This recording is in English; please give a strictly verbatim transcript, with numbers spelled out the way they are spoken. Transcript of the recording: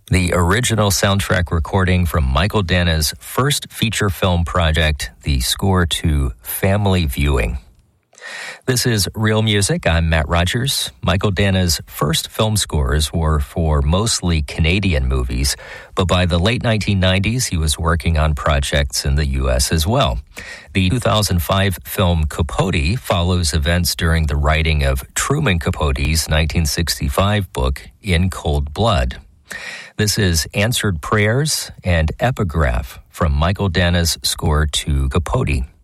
the original soundtrack recording from Michael Danna's first feature film project, the score to Family Viewing. This is Real Music. I'm Matt Rogers. Michael Danna's first film scores were for mostly Canadian movies, but by the late nineteen nineties, he was working on projects in the U S as well. The two thousand five film Capote follows events during the writing of Truman Capote's nineteen sixty-five book, In Cold Blood. This is Answered Prayers and Epigraph from Michael Danna's score to Capote.